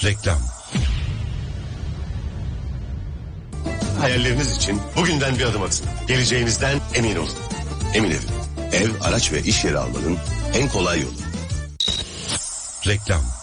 Reklam. Hayalleriniz için bugünden bir adım atın. Geleceğinizden emin olun. Emin Ev, ev, araç ve iş yeri almanın en kolay yolu. Reklam.